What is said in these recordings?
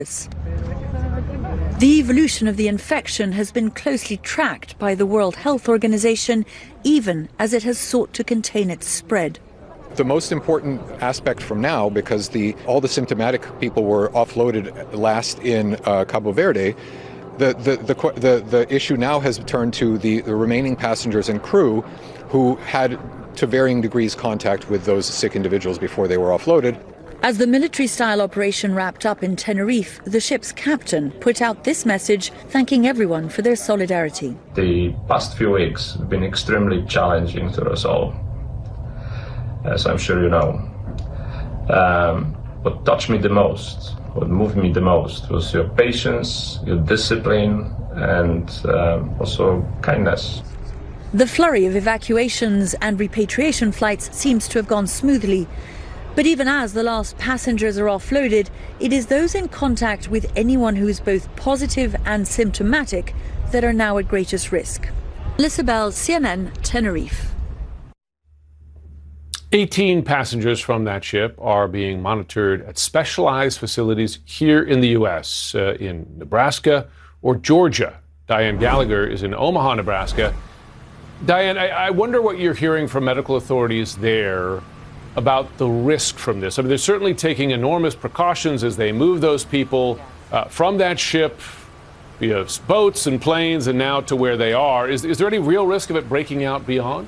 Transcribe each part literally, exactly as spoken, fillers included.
The evolution of the infection has been closely tracked by the World Health Organization, even as it has sought to contain its spread. The most important aspect from now, because the, all the symptomatic people were offloaded last in uh, Cabo Verde, the, the, the, the, the issue now has turned to the, the remaining passengers and crew who had, to varying degrees, contact with those sick individuals before they were offloaded. As the military-style operation wrapped up in Tenerife, the ship's captain put out this message, thanking everyone for their solidarity. The past few weeks have been extremely challenging to us all, as I'm sure you know. Um, what touched me the most, what moved me the most, was your patience, your discipline, and um, also kindness. The flurry of evacuations and repatriation flights seems to have gone smoothly. But even as the last passengers are offloaded, it is those in contact with anyone who is both positive and symptomatic that are now at greatest risk. Melissa Bell, C N N, Tenerife. eighteen passengers from that ship are being monitored at specialized facilities here in the U S, uh, in Nebraska or Georgia. Diane Gallagher is in Omaha, Nebraska. Diane, I, I wonder what you're hearing from medical authorities there about the risk from this. I mean, they're certainly taking enormous precautions as they move those people uh, from that ship via boats and planes and now to where they are. Is, is there any real risk of it breaking out beyond?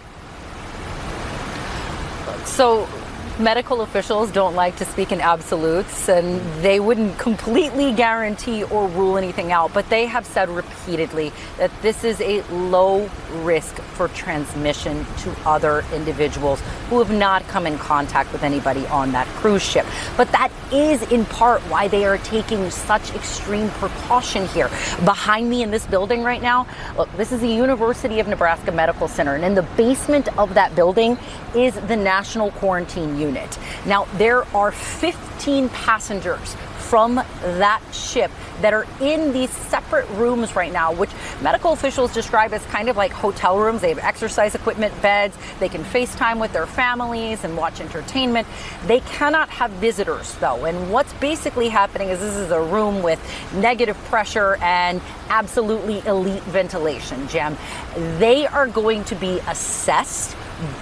So medical officials don't like to speak in absolutes, and they wouldn't completely guarantee or rule anything out, but they have said repeatedly that this is a low risk for transmission to other individuals who have not come in contact with anybody on that cruise ship. But that is in part why they are taking such extreme precaution here. Behind me in this building right now, look, this is the University of Nebraska Medical Center, and in the basement of that building is the National Quarantine Unit. Unit. Now, there are fifteen passengers from that ship that are in these separate rooms right now, which medical officials describe as kind of like hotel rooms. They have exercise equipment, beds. They can FaceTime with their families and watch entertainment. They cannot have visitors, though. And what's basically happening is this is a room with negative pressure and absolutely elite ventilation, Jim. They are going to be assessed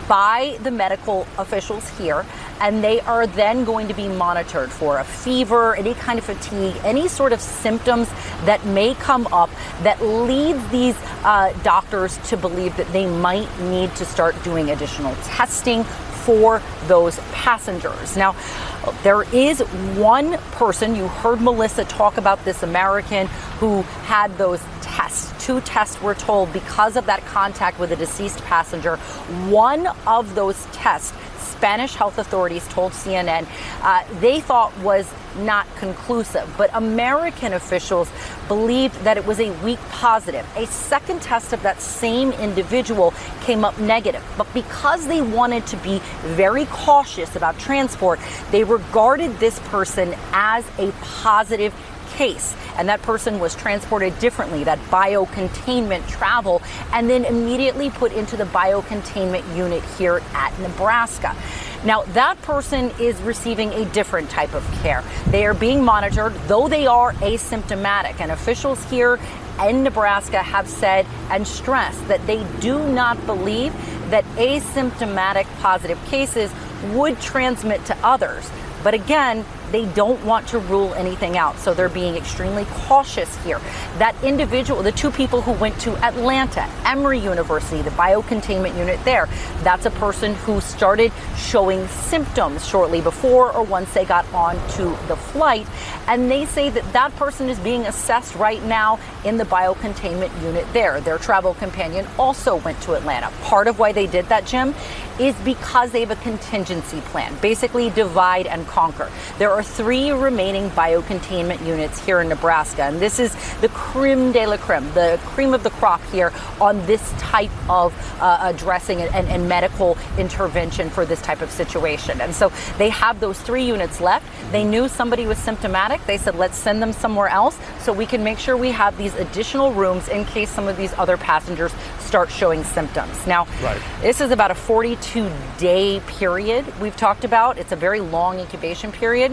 by the medical officials here, and they are then going to be monitored for a fever, any kind of fatigue, any sort of symptoms that may come up that leads these uh, doctors to believe that they might need to start doing additional testing for those passengers. Now, there is one person, you heard Melissa talk about this American who had those tests. Two tests were told because of that contact with a deceased passenger. One of those tests, Spanish health authorities told C N N, uh, they thought was not conclusive, but American officials believed that it was a weak positive. A second test of that same individual came up negative, but because they wanted to be very cautious about transport, they regarded this person as a positive case, and that person was transported differently, that biocontainment travel, and then immediately put into the biocontainment unit here at Nebraska. Now, that person is receiving a different type of care. They are being monitored, though they are asymptomatic, and officials here in Nebraska have said and stressed that they do not believe that asymptomatic positive cases would transmit to others. But again, they don't want to rule anything out, so they're being extremely cautious here. That individual, the two people who went to Atlanta, Emory University, the biocontainment unit there, that's a person who started showing symptoms shortly before or once they got onto the flight, and they say that that person is being assessed right now in the biocontainment unit there. Their travel companion also went to Atlanta. Part of why they did that, Jim, is because they have a contingency plan, basically divide and conquer. There are three remaining biocontainment units here in Nebraska, and this is the creme de la creme, the cream of the crop here on this type of uh, addressing and, and, and medical intervention for this type of situation. And so they have those three units left. They knew somebody was symptomatic. They said, let's send them somewhere else so we can make sure we have these additional rooms in case some of these other passengers start showing symptoms. Now, right. This is about a forty-two day period we've talked about. It's a very long incubation period.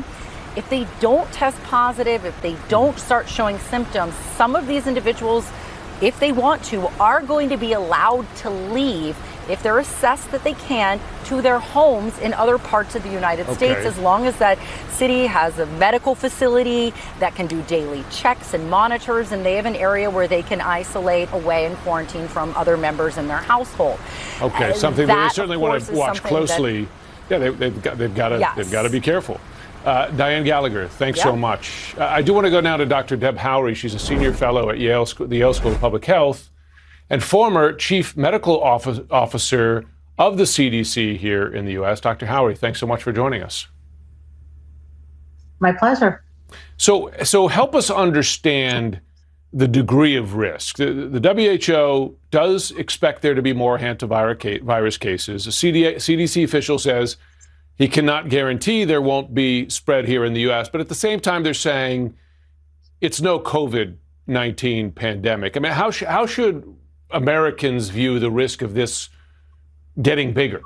if they don't test positive, if they don't start showing symptoms, some of these individuals, if they want to, are going to be allowed to leave if they're assessed that they can to their homes in other parts of the United Okay. States, as long as that city has a medical facility that can do daily checks and monitors, and they have an area where they can isolate away and quarantine from other members in their household. Okay, Uh, something that, that, we certainly of want course, to is watch something closely. Yeah, they, they've got they've got to Yes. they've got to be careful. Uh, Diane Gallagher, thanks Yeah. so much. Uh, I do want to go now to Doctor Deb Howry. She's a senior fellow at Yale, Sc- the Yale School of Public Health, and former chief medical office, officer of the C D C here in the U S. Doctor Howry, thanks so much for joining us. My pleasure. So, so help us understand the degree of risk. The, the W H O does expect there to be more hantavirus cases. A C D C official says he cannot guarantee there won't be spread here in the U S, but at the same time, they're saying it's no COVID nineteen pandemic. I mean, how, sh- how should Americans view the risk of this getting bigger?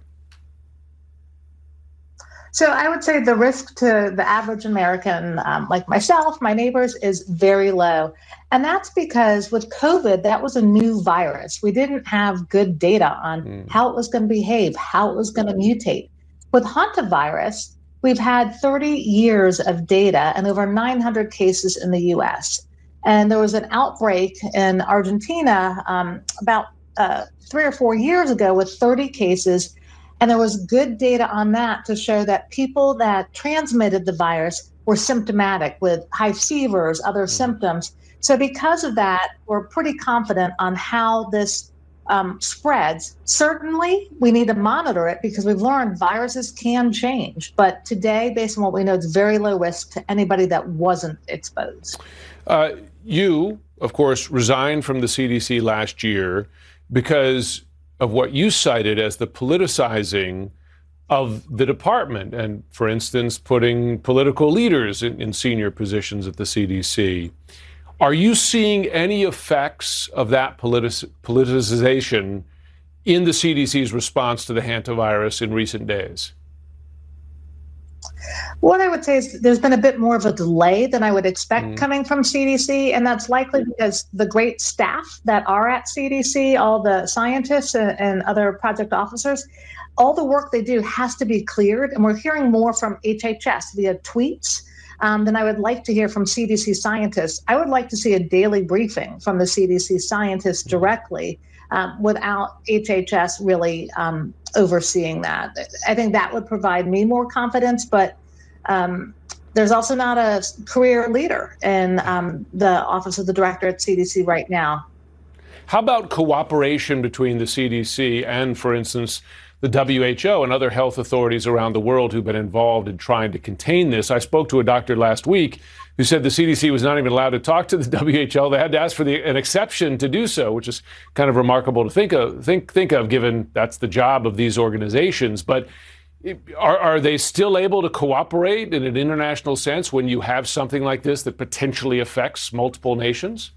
So I would say the risk to the average American, um, like myself, my neighbors, is very low. And that's because with COVID, that was a new virus. We didn't have good data on mm. how it was going to behave, how it was going to mutate. With hantavirus, we've had thirty years of data and over nine hundred cases in the U S. And there was an outbreak in Argentina um, about uh, three or four years ago with thirty cases. And there was good data on that to show that people that transmitted the virus were symptomatic with high fevers, other symptoms. So because of that, we're pretty confident on how this um, spreads. Certainly, we need to monitor it because we've learned viruses can change. But today, based on what we know, it's very low risk to anybody that wasn't exposed. Uh, you, of course, resigned from the C D C last year because of what you cited as the politicizing of the department and, for instance, putting political leaders in, in senior positions at the C D C. Are you seeing any effects of that politic- politicization in the C D C's response to the hantavirus in recent days? What I would say is there's been a bit more of a delay than I would expect mm. coming from C D C, and that's likely because the great staff that are at C D C, all the scientists and, and other project officers, all the work they do has to be cleared, and we're hearing more from H H S via tweets um, than I would like to hear from C D C scientists. I would like to see a daily briefing from the C D C scientists directly um, without H H S really um, overseeing that. I think that would provide me more confidence, but um, there's also not a career leader in um, the office of the director at C D C right now. How about cooperation between the C D C and, for instance, the W H O and other health authorities around the world who've been involved in trying to contain this? I spoke to a doctor last week who said the C D C was not even allowed to talk to the W H O. They had to ask for the, an exception to do so, which is kind of remarkable to think of, think, think of, given that's the job of these organizations. But are, are they still able to cooperate in an international sense when you have something like this that potentially affects multiple nations?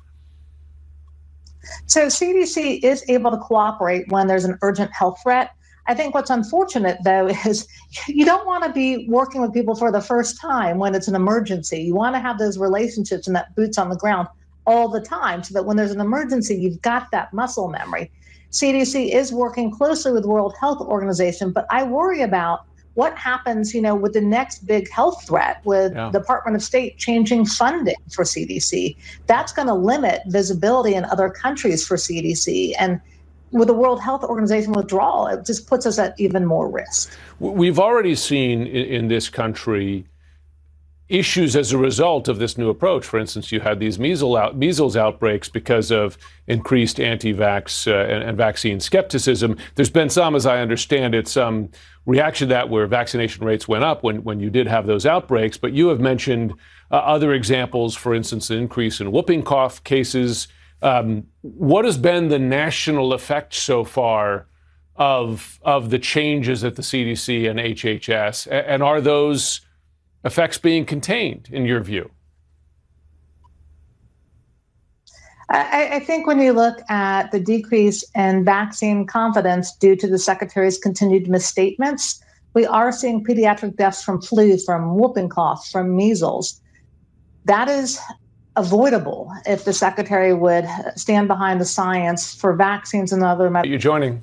So C D C is able to cooperate when there's an urgent health threat. I think what's unfortunate, though, is you don't want to be working with people for the first time when it's an emergency. You want to have those relationships and that boots on the ground all the time so that when there's an emergency, you've got that muscle memory. C D C is working closely with the World Health Organization, but I worry about what happens, you know, with the next big health threat, with yeah. the Department of State changing funding for C D C. That's going to limit visibility in other countries for C D C. And with the World Health Organization withdrawal, it just puts us at even more risk. We've already seen in, in this country issues as a result of this new approach. For instance, you had these measles, out, measles outbreaks because of increased anti-vax uh, and, and vaccine skepticism. There's been some, as I understand it, some reaction to that where vaccination rates went up when, when you did have those outbreaks. But you have mentioned uh, other examples, for instance, an increase in whooping cough cases. Um, what has been the national effect so far of, of the changes at the C D C and H H S? And are those effects being contained, in your view? I, I think when you look at the decrease in vaccine confidence due to the secretary's continued misstatements, We are seeing pediatric deaths from flu, from whooping cough, from measles. That is avoidable if the secretary would stand behind the science for vaccines and other medicines. You're joining.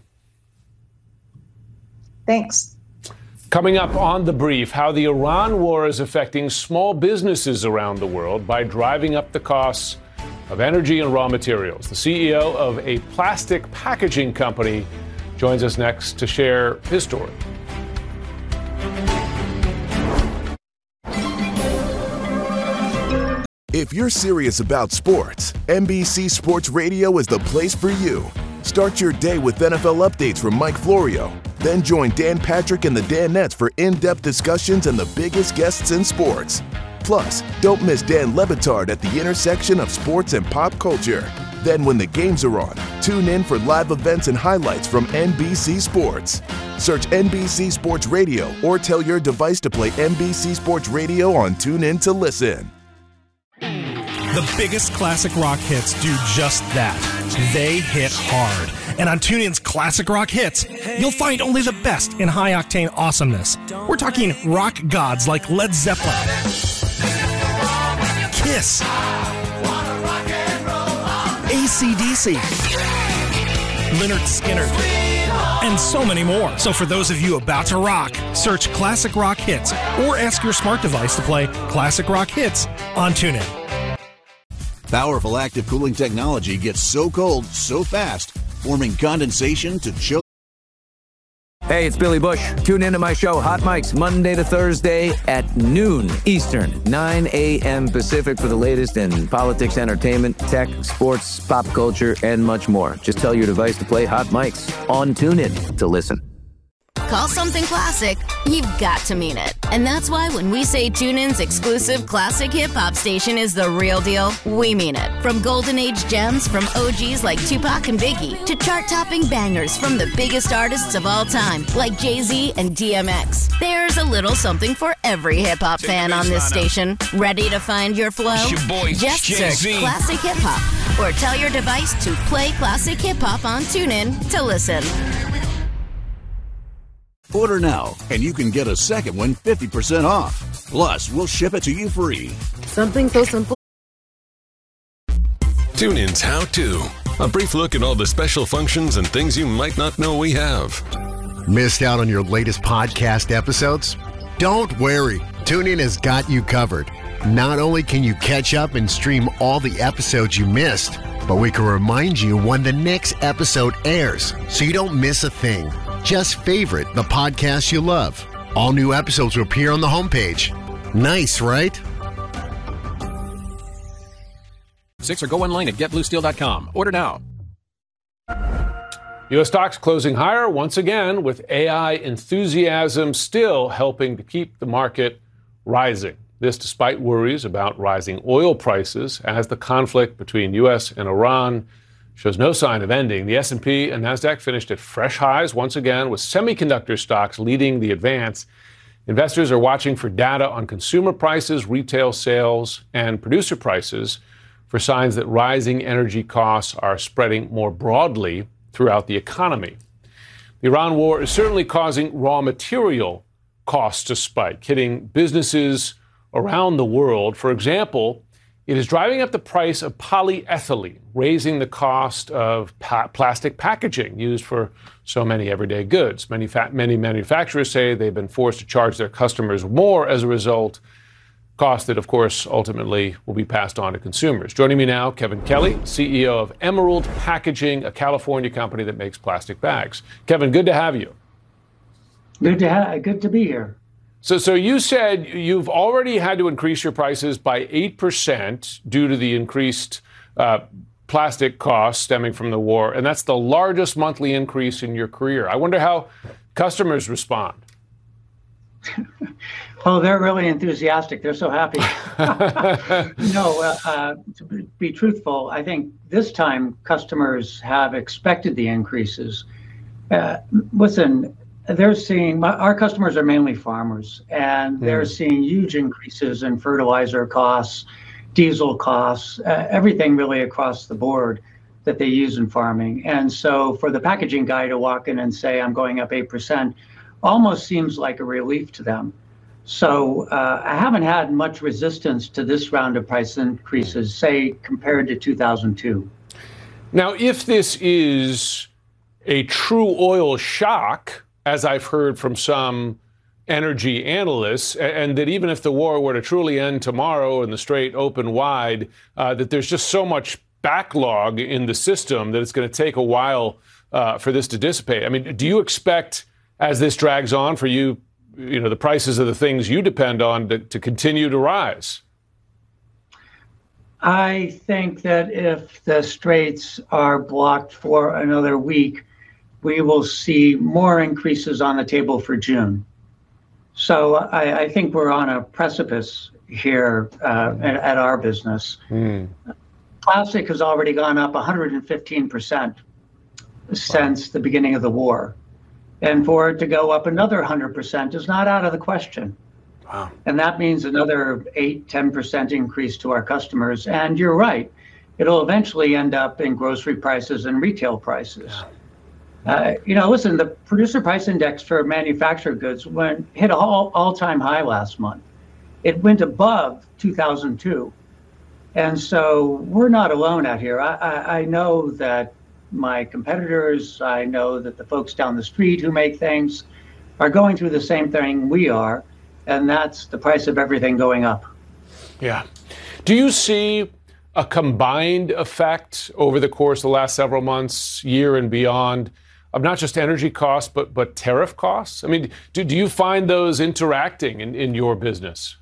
Thanks. Coming up on The Brief, how the Iran war is affecting small businesses around the world by driving up the costs of energy and raw materials. The C E O of a plastic packaging company joins us next to share his story. If you're serious about sports, N B C Sports Radio is the place for you. Start your day with N F L updates from Mike Florio. Then join Dan Patrick and the Danettes for in-depth discussions and the biggest guests in sports. Plus, don't miss Dan Lebitard at the intersection of sports and pop culture. Then when the games are on, tune in for live events and highlights from N B C Sports. Search N B C Sports Radio or tell your device to play N B C Sports Radio on TuneIn to listen. The biggest classic rock hits do just that. They hit hard. And on TuneIn's Classic Rock Hits, you'll find only the best in high-octane awesomeness. We're talking rock gods like Led Zeppelin, Kiss, A C D C, Lynyrd Skynyrd, and so many more. So for those of you about to rock, search Classic Rock Hits or ask your smart device to play Classic Rock Hits on TuneIn. Powerful active cooling technology gets so cold so fast, forming condensation to choke. Hey, it's Billy Bush. Tune into my show, Hot Mics, Monday to Thursday at noon Eastern, nine a.m. Pacific for the latest in politics, entertainment, tech, sports, pop culture, and much more. Just tell your device to play Hot Mics on TuneIn to listen. Call something classic, you've got to mean it. And that's why when we say TuneIn's exclusive classic hip-hop station is the real deal, we mean it. From golden age gems from O Gs like Tupac and Biggie to chart-topping bangers from the biggest artists of all time like Jay-Z and D M X. There's a little something for every hip-hop fan on this station. Ready to find your flow? It's your boy, Just Jay-Z. search Classic Hip-Hop or tell your device to play Classic Hip-Hop on TuneIn to listen. Order now, and you can get a second one fifty percent off. Plus, we'll ship it to you free. Something so simple. TuneIn's How To. A brief look at all the special functions and things you might not know we have. Missed out on your latest podcast episodes? Don't worry. TuneIn has got you covered. Not only can you catch up and stream all the episodes you missed, but we can remind you when the next episode airs so you don't miss a thing. Just favorite the podcast you love. All new episodes will appear on the homepage. Nice, right? Six or go online at get blue steel dot com. Order now. U S stocks closing higher once again, with A I enthusiasm still helping to keep the market rising. This despite worries about rising oil prices as the conflict between U S and Iran shows no sign of ending. The S and P and NASDAQ finished at fresh highs once again, with semiconductor stocks leading the advance. Investors are watching for data on consumer prices, retail sales, and producer prices for signs that rising energy costs are spreading more broadly throughout the economy. The Iran war is certainly causing raw material costs to spike, hitting businesses around the world. For example, it is driving up the price of polyethylene, raising the cost of pa- plastic packaging used for so many everyday goods. Many, fa- many manufacturers say they've been forced to charge their customers more as a result, costs that, of course, ultimately will be passed on to consumers. Joining me now, Kevin Kelly, C E O of Emerald Packaging, a California company that makes plastic bags. Kevin, good to have you. Good to have, good to be here. So, so you said you've already had to increase your prices by eight percent due to the increased uh, plastic costs stemming from the war, and that's the largest monthly increase in your career. I wonder how customers respond. Oh, they're really enthusiastic. They're so happy. no, uh, uh, to be truthful, I think this time customers have expected the increases. Uh, listen, they're seeing, our customers are mainly farmers, and they're mm. seeing huge increases in fertilizer costs, diesel costs, uh, everything really across the board that they use in farming. And so for the packaging guy to walk in and say, I'm going up eight percent, almost seems like a relief to them. So uh, I haven't had much resistance to this round of price increases, say, compared to two thousand two. Now, if this is a true oil shock, as I've heard from some energy analysts, and that even if the war were to truly end tomorrow and the Strait open wide, uh, that there's just so much backlog in the system that it's going to take a while uh, for this to dissipate. I mean, do you expect, as this drags on for you, you know, the prices of the things you depend on to, to continue to rise? I think that if the straits are blocked for another week, we will see more increases on the table for June. So I, I think we're on a precipice here uh, at, at our business. Mm. Plastic has already gone up one hundred fifteen percent since wow. the beginning of the war. And for it to go up another one hundred percent is not out of the question. Wow. And that means another eight, ten percent increase to our customers. And you're right, it'll eventually end up in grocery prices and retail prices. Yeah. Uh, you know, listen, the producer price index for manufactured goods went hit an all, all-time high last month. It went above two thousand two. And so we're not alone out here. I, I, I know that my competitors, I know that the folks down the street who make things are going through the same thing we are, and that's the price of everything going up. Yeah. Do you see a combined effect over the course of the last several months, year and beyond, of not just energy costs, but but tariff costs? I mean, do, do you find those interacting in, in your business?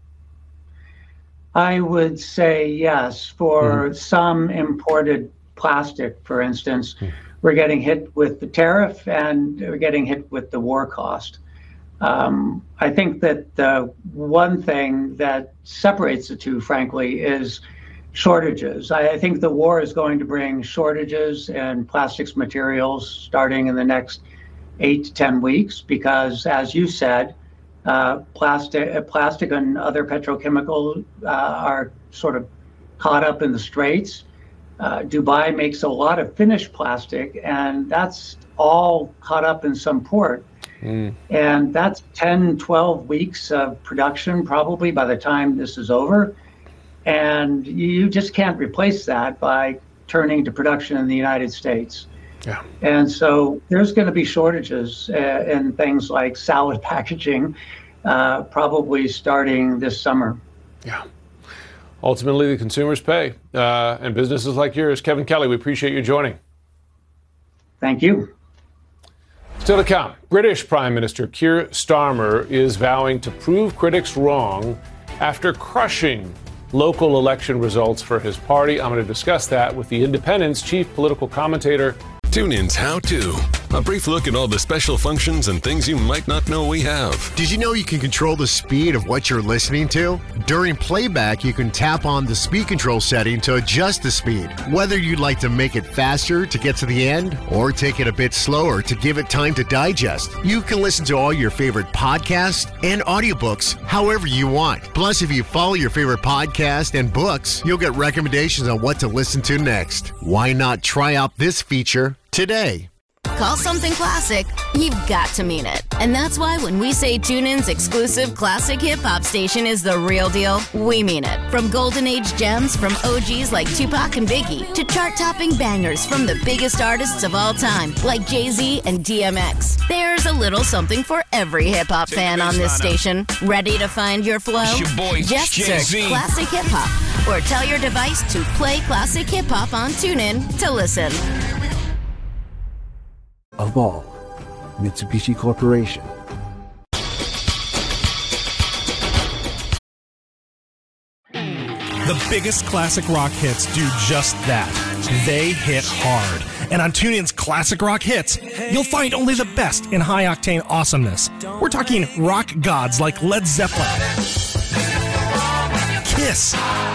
I would say yes. For mm-hmm. some imported plastic, for instance, mm-hmm. we're getting hit with the tariff and we're getting hit with the war cost. Um, I think that the one thing that separates the two, frankly, is shortages. I, I think the war is going to bring shortages in plastics materials starting in the next eight to ten weeks, because, as you said, uh, plastic, uh, plastic and other petrochemicals uh, are sort of caught up in the straits. Uh, Dubai makes a lot of finished plastic, and that's all caught up in some port. Mm. And that's ten, twelve weeks of production probably by the time this is over. And you just can't replace that by turning to production in the United States. Yeah. And so there's going to be shortages uh, in things like salad packaging, uh, probably starting this summer. Yeah. Ultimately, the consumers pay, uh, and businesses like yours. Kevin Kelly, we appreciate you joining. Thank you. Still to come, British Prime Minister Keir Starmer is vowing to prove critics wrong after crushing local election results for his party. I'm going to discuss that with The Independent's chief political commentator. TuneIn's How To. A brief look at all the special functions and things you might not know we have. Did you know you can control the speed of what you're listening to? During playback, you can tap on the speed control setting to adjust the speed. Whether you'd like to make it faster to get to the end or take it a bit slower to give it time to digest, you can listen to all your favorite podcasts and audiobooks however you want. Plus, if you follow your favorite podcast and books, you'll get recommendations on what to listen to next. Why not try out this feature today? Call something classic, you've got to mean it. And that's why when we say TuneIn's exclusive classic hip-hop station is the real deal, we mean it. From golden age gems from O Gs like Tupac and Biggie to chart-topping bangers from the biggest artists of all time like Jay-Z and D M X. There's a little something for every hip-hop fan on this station. Ready to find your flow? Your boy, Just Jay-Z. search Classic Hip Hop or tell your device to play Classic Hip Hop on TuneIn to listen. Of all, Mitsubishi Corporation. The biggest classic rock hits do just that. They hit hard. And on TuneIn's Classic Rock Hits, you'll find only the best in high-octane awesomeness. We're talking rock gods like Led Zeppelin, Kiss,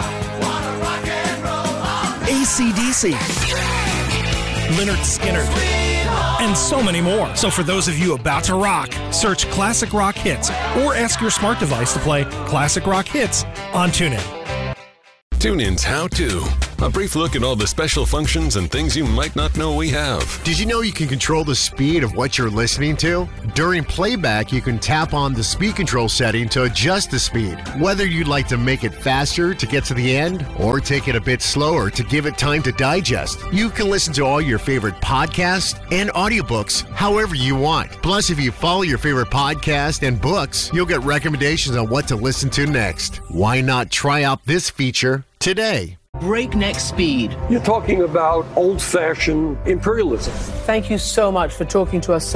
A C D C, Lynyrd Skynyrd, and so many more. So for those of you about to rock, search Classic Rock Hits or ask your smart device to play Classic Rock Hits on TuneIn. TuneIn's How To. A brief look at all the special functions and things you might not know we have. Did you know you can control the speed of what you're listening to? During playback, you can tap on the speed control setting to adjust the speed. Whether you'd like to make it faster to get to the end or take it a bit slower to give it time to digest, you can listen to all your favorite podcasts and audiobooks however you want. Plus, if you follow your favorite podcast and books, you'll get recommendations on what to listen to next. Why not try out this feature today? Breakneck speed. You're talking about old-fashioned imperialism. Thank you so much for talking to us. So-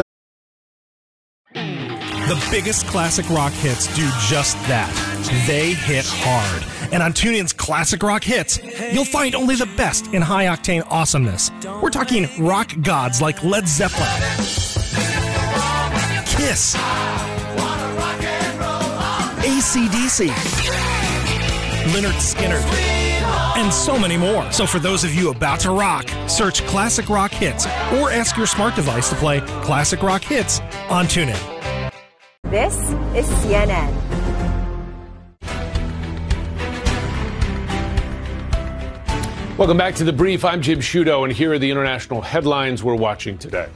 The biggest classic rock hits do just that. They hit hard. And on TuneIn's Classic Rock Hits, you'll find only the best in high-octane awesomeness. We're talking rock gods like Led Zeppelin, Kiss, A C D C, Lynyrd Skynyrd, and so many more. So for those of you about to rock, search Classic Rock Hits or ask your smart device to play Classic Rock Hits on TuneIn. This is C N N. Welcome back to The Brief. I'm Jim Sciutto, and here are the international headlines we're watching today.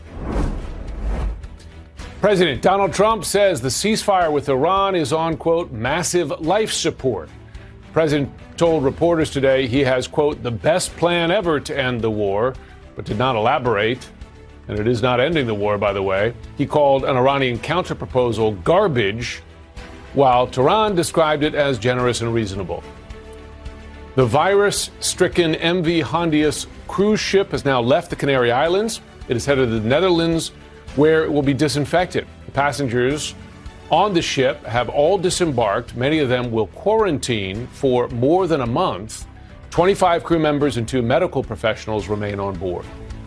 President Donald Trump says the ceasefire with Iran is on, quote, massive life support. The president told reporters today he has, quote, the best plan ever to end the war, but did not elaborate. And it is not ending the war, by the way. He called an Iranian counterproposal garbage, while Tehran described it as generous and reasonable. The virus-stricken M V Hondius cruise ship has now left the Canary Islands. It is headed to the Netherlands, where it will be disinfected. The passengers on the ship have all disembarked. Many of them will quarantine for more than a month. twenty-five crew members and two medical professionals remain on board.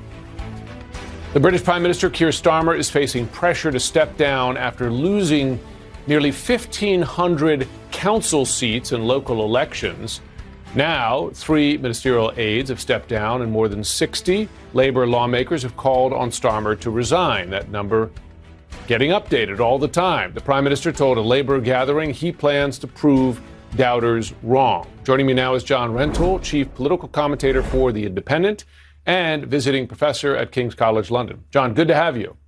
The British Prime Minister Keir Starmer is facing pressure to step down after losing nearly fifteen hundred council seats in local elections. Now, three ministerial aides have stepped down, and more than sixty Labour lawmakers have called on Starmer to resign. That number getting updated all the time. The Prime Minister told a Labour gathering he plans to prove doubters wrong. Joining me now is John Rentoul, Chief Political Commentator for The Independent and visiting professor at King's College London. John, good to have you.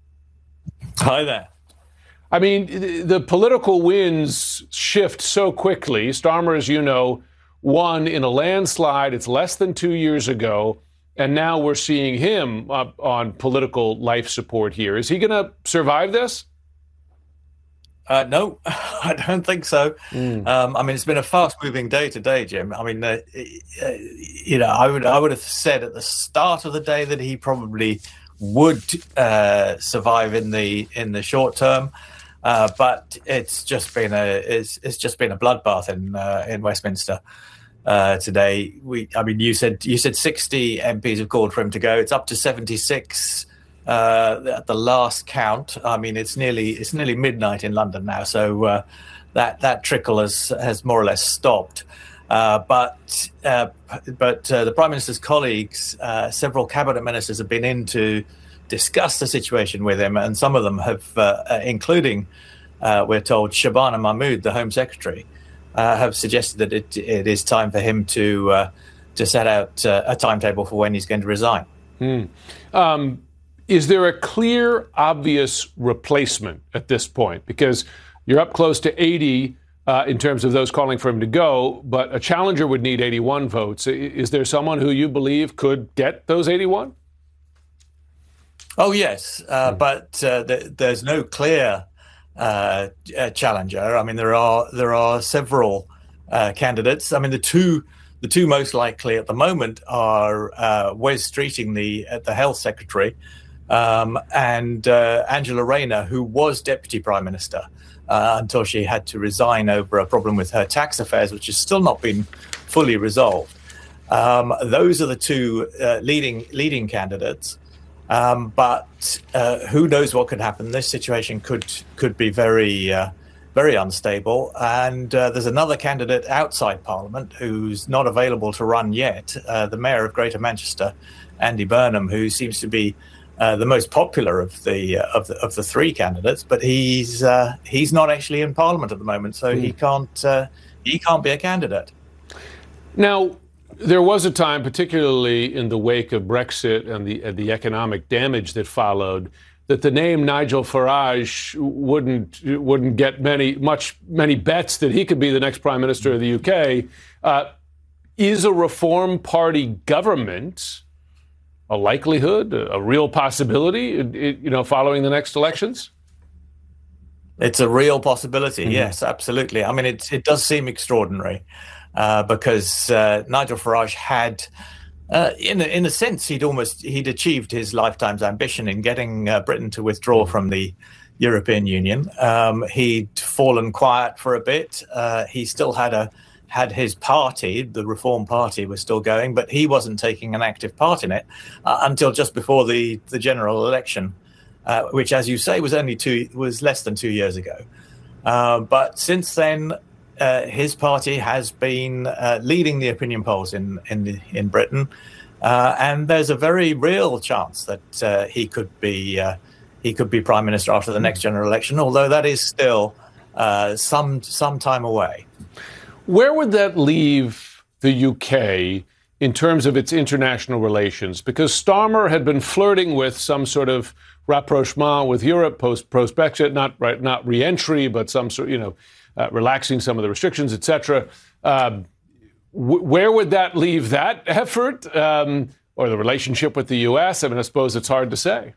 Hi there. I mean, the political winds shift so quickly. Starmer, as you know, won in a landslide. It's less than two years ago. And now we're seeing him up on political life support here. Is he going to survive this? Uh, no, I don't think so. Mm. Um, I mean, it's been a fast-moving day today, Jim. I mean, uh, uh, you know, I would I would have said at the start of the day that he probably would uh, survive in the in the short term, uh, but it's just been a it's it's just been a bloodbath in uh, in Westminster. Uh, today, we, I mean, you said you said sixty M Ps have called for him to go. It's up to seventy-six uh, at the last count. I mean, it's nearly it's nearly midnight in London now, so uh, that that trickle has has more or less stopped. Uh, but uh, but uh, the Prime Minister's colleagues, uh, several cabinet ministers, have been in to discuss the situation with him, and some of them have, uh, uh, including, uh, we're told, Shabana Mahmood, the Home Secretary. Uh, have suggested that it, it is time for him to uh, to set out uh, a timetable for when he's going to resign. Hmm. Um, is there a clear, obvious replacement at this point? Because you're up close to eighty uh, in terms of those calling for him to go, but a challenger would need eighty-one votes. Is there someone who you believe could get those eighty-one? Oh, yes, uh, hmm. but uh, th- there's no clear Uh, uh, challenger. I mean, there are there are several uh, candidates. I mean, the two the two most likely at the moment are uh, Wes Streeting, the uh, the health secretary, um, and uh, Angela Rayner, who was deputy prime minister uh, until she had to resign over a problem with her tax affairs, which has still not been fully resolved. Um, those are the two uh, leading leading candidates. Um, but uh, who knows what could happen? This situation could could be very, uh, very unstable. And uh, there's another candidate outside Parliament who's not available to run yet, uh, the Mayor of Greater Manchester, Andy Burnham, who seems to be uh, the most popular of the uh, of the of the three candidates. But he's uh, he's not actually in Parliament at the moment, so mm. he can't uh, he can't be a candidate. Now, There was a time, particularly in the wake of Brexit and the, uh, the economic damage that followed, that the name Nigel Farage wouldn't wouldn't get many much many bets that he could be the next prime minister of the U K. Uh, is a Reform Party government a likelihood, a, a real possibility? It, it, you know, following the next elections? It's a real possibility. Mm-hmm. Yes, absolutely. I mean, it it does seem extraordinary uh, because uh, Nigel Farage had. Uh, in a, in a sense, he'd almost he'd achieved his lifetime's ambition in getting uh, Britain to withdraw from the European Union. Um, he'd fallen quiet for a bit. Uh, he still had a had his party, the Reform Party, was still going, but he wasn't taking an active part in it uh, until just before the the general election, uh, which, as you say, was only two was less than two years ago. Uh, but since then. Uh, his party has been uh, leading the opinion polls in in, the, in Britain, uh, and there's a very real chance that uh, he could be uh, he could be prime minister after the next general election. Although that is still uh, some some time away. Where would that leave the U K in terms of its international relations? Because Starmer had been flirting with some sort of rapprochement with Europe post post Brexit, not right, not re-entry, but some sort, you know. Uh, relaxing some of the restrictions, et cetera. Um, w- where would that leave that effort um, or the relationship with the U S? I mean, I suppose it's hard to say.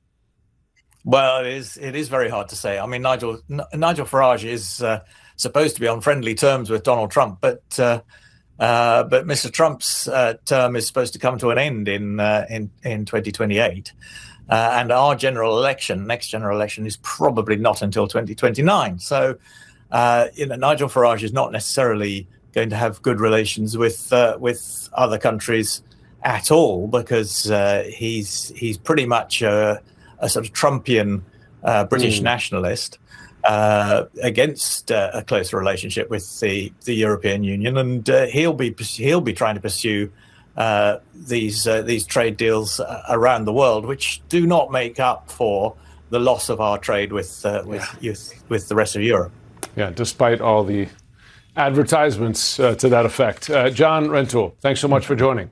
Well, it is. It is very hard to say. I mean, Nigel N- Nigel Farage is uh, supposed to be on friendly terms with Donald Trump, but uh, uh, but Mister Trump's uh, term is supposed to come to an end in uh, in in twenty twenty-eight. Uh, and our general election, next general election, is probably not until twenty twenty-nine. So. Uh, you know, Nigel Farage is not necessarily going to have good relations with uh, with other countries at all because uh, he's he's pretty much a, a sort of Trumpian uh, British mm. nationalist uh, against uh, a closer relationship with the, the European Union, and uh, he'll be he'll be trying to pursue uh, these uh, these trade deals around the world, which do not make up for the loss of our trade with uh, with yeah. with, with the rest of Europe. Yeah, despite all the advertisements uh, to that effect. Uh, John Rentoul, thanks so much for joining.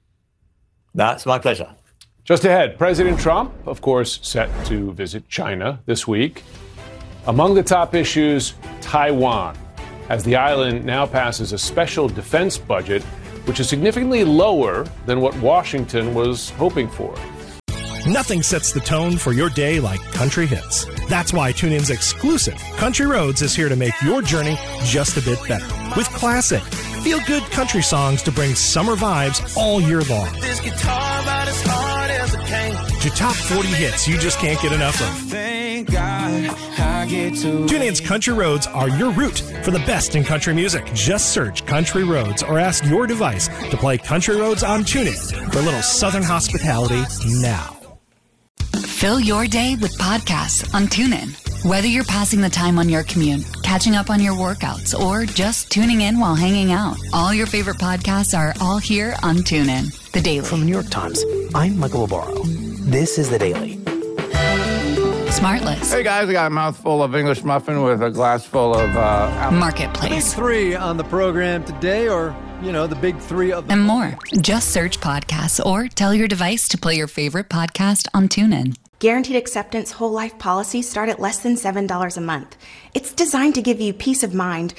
That's my pleasure. Just ahead, President Trump, of course, set to visit China this week. Among the top issues, Taiwan, as the island now passes a special defense budget, which is significantly lower than what Washington was hoping for. Nothing sets the tone for your day like country hits. That's why TuneIn's exclusive Country Roads is here to make your journey just a bit better. With classic, feel-good country songs to bring summer vibes all year long. This guitar about as hard as it can. To top forty hits you just can't get enough of. Thank God I get to TuneIn's Country Roads are your route for the best in country music. Just search Country Roads or ask your device to play Country Roads on TuneIn for a little Southern hospitality now. Fill your day with podcasts on TuneIn. Whether you're passing the time on your commute, catching up on your workouts, or just tuning in while hanging out, all your favorite podcasts are all here on TuneIn. The Daily. From the New York Times, I'm Michael Barbaro. This is The Daily. Smartless. Hey guys, I got a mouthful of English muffin with a glass full of uh, apple. Marketplace. The big three on the program today, or, you know, the big three of the... And more. Just search podcasts or tell your device to play your favorite podcast on TuneIn. Guaranteed Acceptance whole life policies start at less than seven dollars a month. It's designed to give you peace of mind.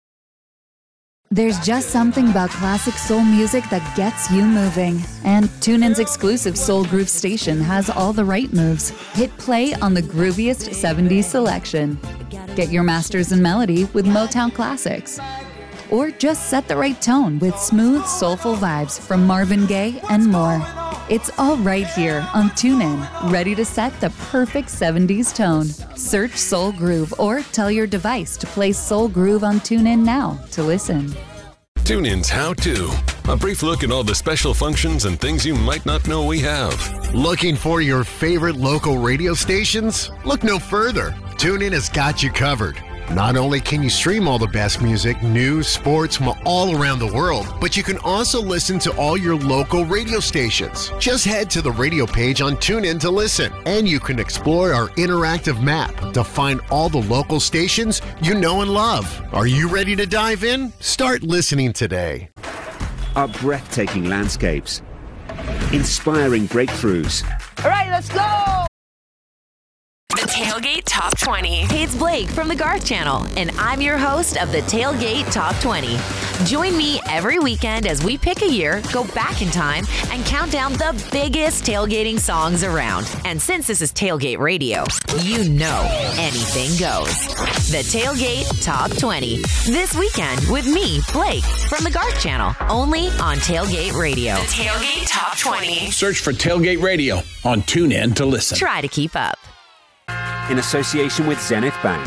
There's just something about classic soul music that gets you moving. And TuneIn's exclusive Soul Groove station has all the right moves. Hit play on the grooviest seventies selection. Get your masters in melody with Motown classics. Or just set the right tone with smooth, soulful vibes from Marvin Gaye and more. It's all right here on TuneIn, ready to set the perfect seventies tone. Search Soul Groove or tell your device to play Soul Groove on TuneIn now to listen. TuneIn's How To. A brief look at all the special functions and things you might not know we have. Looking for your favorite local radio stations? Look no further. TuneIn has got you covered. Not only can you stream all the best music, news, sports from all around the world, but you can also listen to all your local radio stations. Just head to the radio page on TuneIn to listen, and you can explore our interactive map to find all the local stations you know and love. Are you ready to dive in? Start listening today. are breathtaking landscapes, inspiring breakthroughs. All right, let's go! The Tailgate Top twenty. Hey, it's Blake from the Garth Channel, and I'm your host of the Tailgate Top twenty. Join me every weekend as we pick a year, go back in time, and count down the biggest tailgating songs around. And since this is Tailgate Radio, you know anything goes. The Tailgate Top twenty. This weekend with me, Blake, from the Garth Channel, only on Tailgate Radio. The Tailgate Top twenty. Search for Tailgate Radio on TuneIn to listen. Try to keep up. In association with Zenith Bank.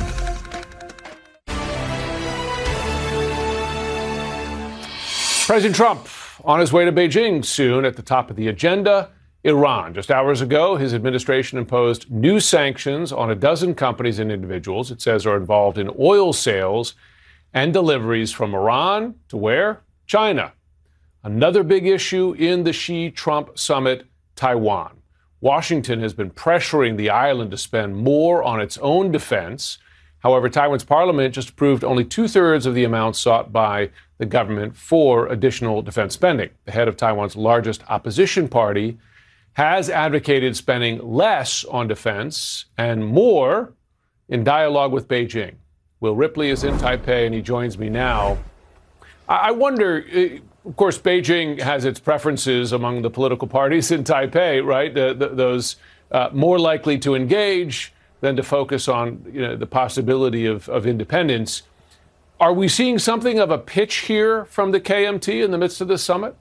President Trump on his way to Beijing soon. At the top of the agenda, Iran. Just hours ago, his administration imposed new sanctions on a dozen companies and individuals it says are involved in oil sales and deliveries from Iran to where? China. Another big issue in the Xi-Trump summit, Taiwan. Washington has been pressuring the island to spend more on its own defense. However, Taiwan's parliament just approved only two-thirds of the amount sought by the government for additional defense spending. The head of Taiwan's largest opposition party has advocated spending less on defense and more in dialogue with Beijing. Will Ripley is in Taipei, and he joins me now. I wonder, of course, Beijing has its preferences among the political parties in Taipei, right? The, the, those uh, more likely to engage than to focus on, you know, the possibility of, of independence. Are we seeing something of a pitch here from the K M T in the midst of this summit?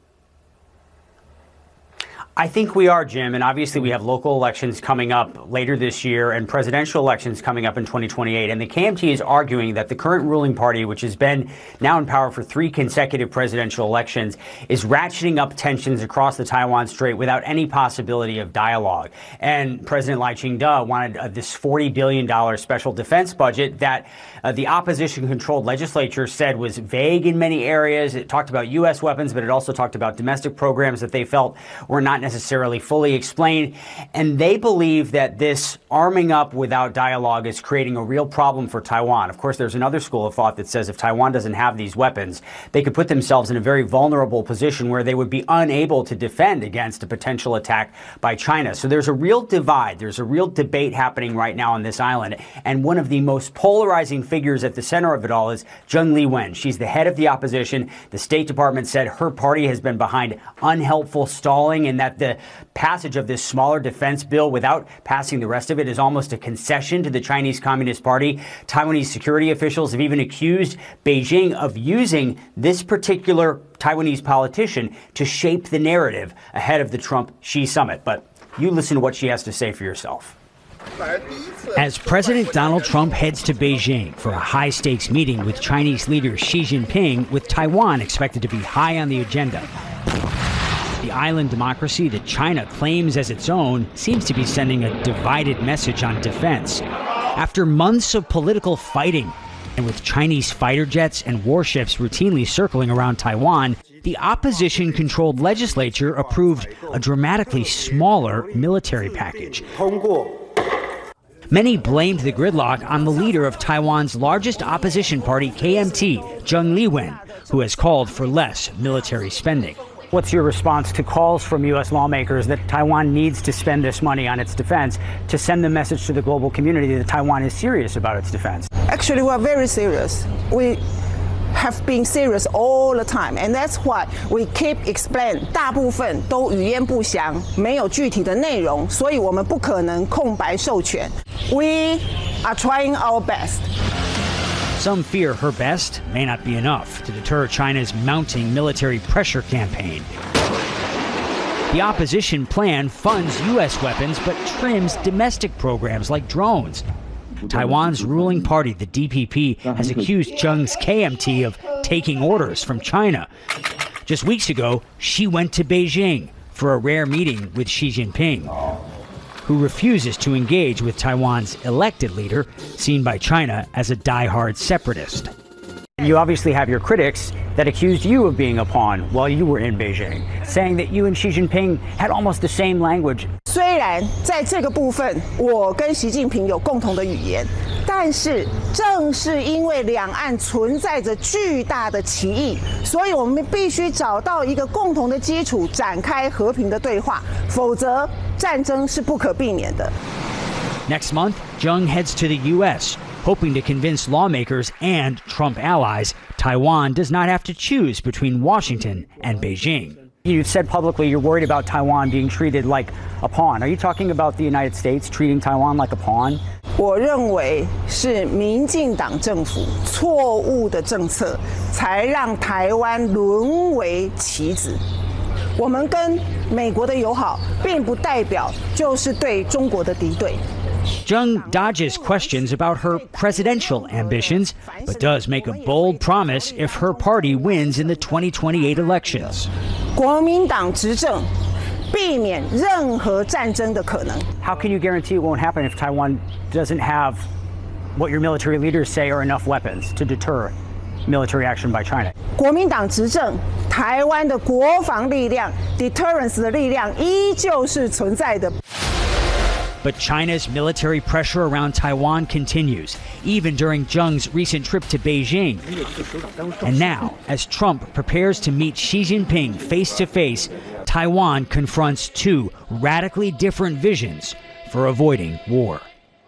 I think we are, Jim, and obviously we have local elections coming up later this year and presidential elections coming up in twenty twenty-eight. And the K M T is arguing that the current ruling party, which has been now in power for three consecutive presidential elections, is ratcheting up tensions across the Taiwan Strait without any possibility of dialogue. And President Lai Ching-te wanted uh, this forty billion dollars special defense budget that uh, the opposition-controlled legislature said was vague in many areas. It talked about U S weapons, but it also talked about domestic programs that they felt were not necessarily fully explained. And they believe that this arming up without dialogue is creating a real problem for Taiwan. Of course, there's another school of thought that says if Taiwan doesn't have these weapons, they could put themselves in a very vulnerable position where they would be unable to defend against a potential attack by China. So there's a real divide. There's a real debate happening right now on this island. And one of the most polarizing figures at the center of it all is Zheng Liwen. She's the head of the opposition. The State Department said her party has been behind unhelpful stalling and that the passage of this smaller defense bill without passing the rest of it is almost a concession to the Chinese Communist Party. Taiwanese security officials have even accused Beijing of using this particular Taiwanese politician to shape the narrative ahead of the Trump-Xi summit. But you listen to what she has to say for yourself. As President Donald Trump heads to Beijing for a high-stakes meeting with Chinese leader Xi Jinping, with Taiwan expected to be high on the agenda, the island democracy that China claims as its own seems to be sending a divided message on defense. After months of political fighting, and with Chinese fighter jets and warships routinely circling around Taiwan, the opposition-controlled legislature approved a dramatically smaller military package. Many blamed the gridlock on the leader of Taiwan's largest opposition party, K M T, Zheng Liwen, who has called for less military spending. What's your response to calls from U S lawmakers that Taiwan needs to spend this money on its defense to send the message to the global community that Taiwan is serious about its defense? Actually, we're very serious. We have been serious all the time, and that's why we keep explaining. 大部分都语焉不详，没有具体的内容，所以我们不可能空白授权。We are trying our best. Some fear her best may not be enough to deter China's mounting military pressure campaign. The opposition plan funds U S weapons but trims domestic programs like drones. Taiwan's ruling party, the D P P, has accused Zheng's K M T of taking orders from China. Just weeks ago, she went to Beijing for a rare meeting with Xi Jinping, who refuses to engage with Taiwan's elected leader, seen by China as a die-hard separatist. You obviously have your critics that accused you of being a pawn while you were in Beijing, saying that you and Xi Jinping had almost the same language. 虽然在这个部分我跟习近平有共同的语言，但是正是因为两岸存在着巨大的歧义，所以我们必须找到一个共同的基础，展开和平的对话，否则战争是不可避免的。 Next month, Zheng heads to the U S, hoping to convince lawmakers and Trump allies Taiwan does not have to choose between Washington and Beijing. You've said publicly you're worried about Taiwan being treated like a pawn. Are you talking about the United States treating Taiwan like a pawn? 我认为是民进党政府错误的政策，才让台湾沦为棋子。我们跟美国的友好，并不代表就是对中国的敌对。 Zheng dodges questions about her presidential ambitions, but does make a bold promise if her party wins in the twenty twenty-eight elections. 国民党执政，避免任何战争的可能。 How can you guarantee it won't happen if Taiwan doesn't have what your military leaders say are enough weapons to deter military action by China? 国民党执政，台湾的国防力量 deterrence 的力量依旧是存在的。 But China's military pressure around Taiwan continues, even during Zheng's recent trip to Beijing. And now, as Trump prepares to meet Xi Jinping face to face, Taiwan confronts two radically different visions for avoiding war.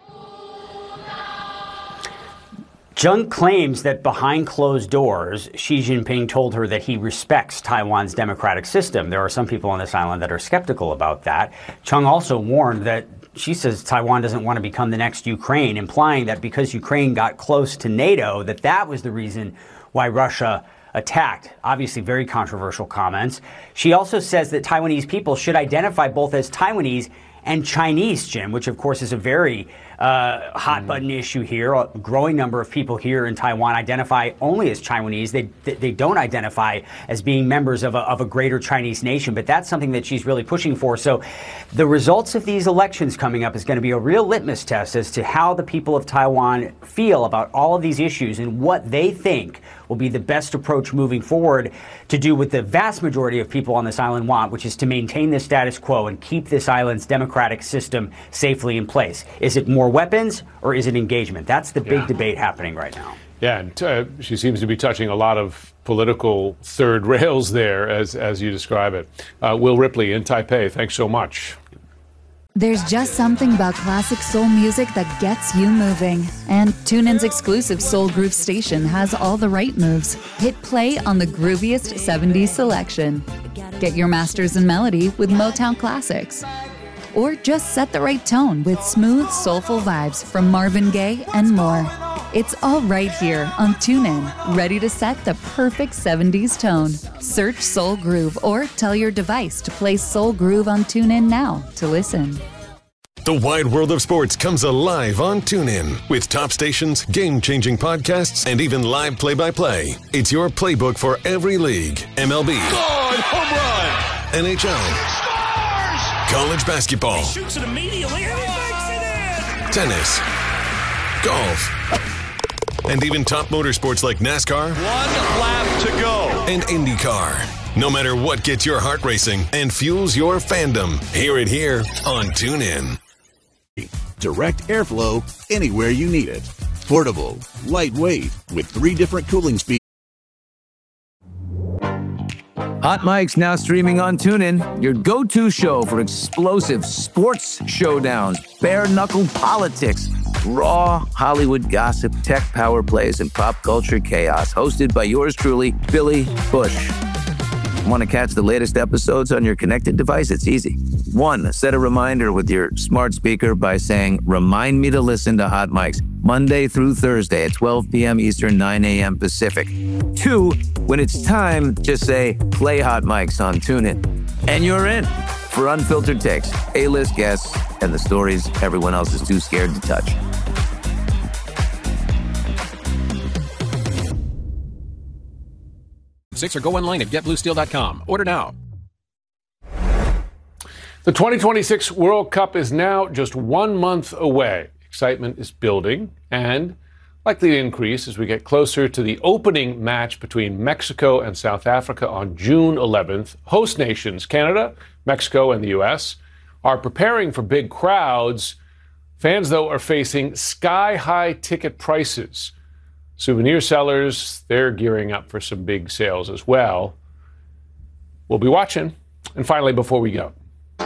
Zheng claims that behind closed doors, Xi Jinping told her that he respects Taiwan's democratic system. There are some people on this island that are skeptical about that. Zheng also warned that she says Taiwan doesn't want to become the next Ukraine, implying that because Ukraine got close to NATO, that that was the reason why Russia attacked. Obviously, very controversial comments. She also says that Taiwanese people should identify both as Taiwanese and Chinese, Jim, which of course is a very uh, hot button issue here. A growing number of people here in Taiwan identify only as Taiwanese. They they don't identify as being members of a, of a greater Chinese nation, but that's something that she's really pushing for. So the results of these elections coming up is going to be a real litmus test as to how the people of Taiwan feel about all of these issues and what they think will be the best approach moving forward to do what the vast majority of people on this island want, which is to maintain the status quo and keep this island's democratic system safely in place. Is it more weapons or is it engagement? That's the big yeah. debate happening right now. Yeah, and uh, she seems to be touching a lot of political third rails there, as as you describe it. Uh, Will Ripley in Taipei, thanks so much. There's just something about classic soul music that gets you moving. And TuneIn's exclusive Soul Groove station has all the right moves. Hit play on the grooviest seventies selection. Get your masters in melody with Motown classics. Or just set the right tone with smooth, soulful vibes from Marvin Gaye and more. It's all right here on TuneIn, ready to set the perfect seventies tone. Search Soul Groove or tell your device to play Soul Groove on TuneIn now to listen. The wide world of sports comes alive on TuneIn with top stations, game-changing podcasts, and even live play-by-play. It's your playbook for every league. M L B. God, home run! N H L. Scores! College basketball. He shoots it immediately and he makes it in! Tennis. Golf. And even top motorsports like NASCAR. One lap to go. And IndyCar. No matter what gets your heart racing and fuels your fandom, hear it here on TuneIn. Direct airflow anywhere you need it. Portable, lightweight, with three different cooling speeds. Hot Mic's now streaming on TuneIn, your go-to show for explosive sports showdowns, bare-knuckle politics, raw Hollywood gossip, tech power plays, and pop culture chaos. Hosted by yours truly, Billy Bush. Want to catch the latest episodes on your connected device? It's easy. One, set a reminder with your smart speaker by saying, "Remind me to listen to Hot Mics Monday through Thursday at twelve p.m. Eastern, nine a.m. Pacific." Two, when it's time, just say, "Play Hot Mics on TuneIn." And you're in for unfiltered takes, A-list guests, and the stories everyone else is too scared to touch. Six or go online at get blue steel dot com. Order now. The twenty twenty-six World Cup is now just one month away. Excitement is building, and likely to increase as we get closer to the opening match between Mexico and South Africa on June eleventh. Host nations, Canada, Mexico, and the U S, are preparing for big crowds. Fans, though, are facing sky-high ticket prices. Souvenir sellers, they're gearing up for some big sales as well. We'll be watching. And finally, before we go,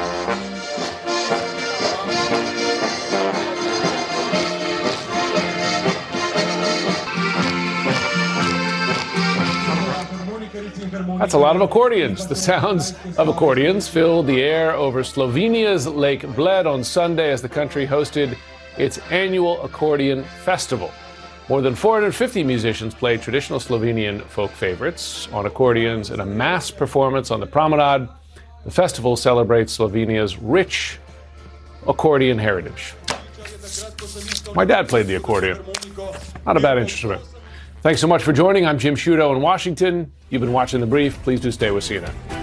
that's a lot of accordions. The sounds of accordions filled the air over Slovenia's Lake Bled on Sunday as the country hosted its annual accordion festival. More than four hundred fifty musicians played traditional Slovenian folk favorites on accordions in a mass performance on the promenade. The festival celebrates Slovenia's rich accordion heritage. My dad played the accordion. Not a bad instrument. Thanks so much for joining. I'm Jim Sciutto in Washington. You've been watching The Brief. Please do stay with C N N.